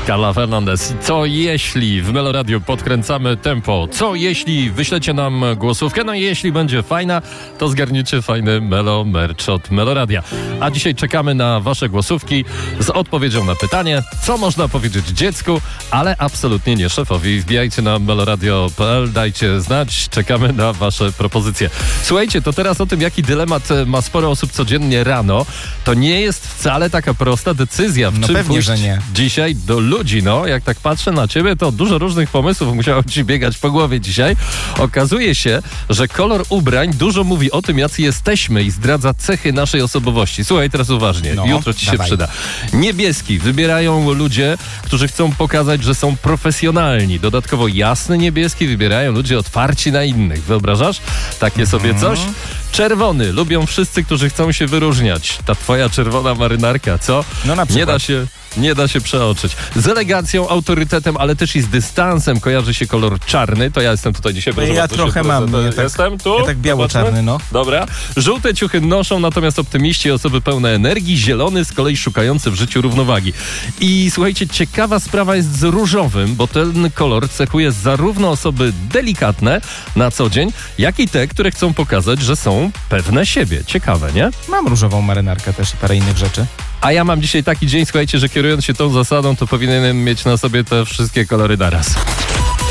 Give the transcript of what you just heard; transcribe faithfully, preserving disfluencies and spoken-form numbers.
Carla Fernandez. Co jeśli w Melo Radio podkręcamy tempo? Co jeśli wyślecie nam głosówkę? No i jeśli będzie fajna, to zgarniecie fajny Melo merch od Melo Radia. A dzisiaj czekamy na wasze głosówki z odpowiedzią na pytanie, co można powiedzieć dziecku, ale absolutnie nie szefowi. Wbijajcie na meloradio kropka p l, dajcie znać, czekamy na wasze propozycje. Słuchajcie, to teraz o tym, jaki dylemat ma sporo osób codziennie rano. To nie jest wcale taka prosta decyzja, w no czym pewnie, pójść że nie. dzisiaj do ludzi. No, jak tak patrzę na ciebie, to dużo różnych pomysłów musiało ci biegać po głowie dzisiaj. Okazuje się, że kolor ubrań dużo mówi o tym, jacy jesteśmy i zdradza cechy naszej osobowości. Słuchaj teraz uważnie, no, jutro ci dawaj. się przyda. Niebieski wybierają ludzie, którzy chcą pokazać, że są profesjonalni. Dodatkowo jasny niebieski wybierają ludzie otwarci na innych. Wyobrażasz? Takie sobie coś? Czerwony lubią wszyscy, którzy chcą się wyróżniać. Ta twoja czerwona marynarka, co? No na przykład. Nie da się... Nie da się przeoczyć. Z elegancją, autorytetem, ale też i z dystansem kojarzy się kolor czarny. To ja jestem tutaj dzisiaj. No ja trochę mam. Ja tak, jestem tu? Ja tak biało-czarny, no. Dobra. Żółte ciuchy noszą natomiast optymiści, osoby pełne energii. Zielony z kolei szukający w życiu równowagi. I słuchajcie, ciekawa sprawa jest z różowym, bo ten kolor cechuje zarówno osoby delikatne na co dzień, jak i te, które chcą pokazać, że są pewne siebie. Ciekawe, nie? Mam różową marynarkę też i parę innych rzeczy. A ja mam dzisiaj taki dzień, słuchajcie, że kierując się tą zasadą, to powinienem mieć na sobie te wszystkie kolory naraz.